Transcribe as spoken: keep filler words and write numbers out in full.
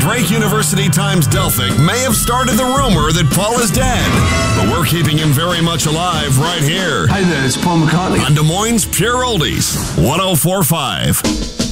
Drake University Times-Delphic may have started the rumor that Paul is dead, but we're keeping him very much alive right here. Hi there, it's Paul McCartney. On Des Moines Pure Oldies, one oh four point five.